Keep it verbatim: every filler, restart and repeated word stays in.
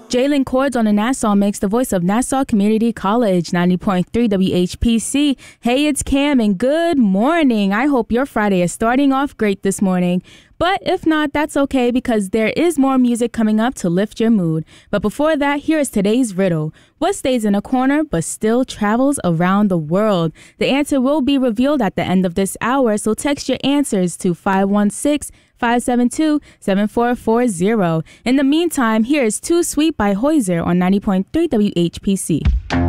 Jalen Cords on the Nassau Mix, the voice of Nassau Community College, ninety point three W H P C. Hey, it's Cam, and good morning. I hope your Friday is starting off great this morning. But if not, that's okay, because there is more music coming up to lift your mood. But before that, here is today's riddle. What stays in a corner but still travels around the world? The answer will be revealed at the end of this hour, so text your answers to five one six, five seven two, seven four four zero. In the meantime, here is Too Sweet by Hoyser on ninety point three W H P C.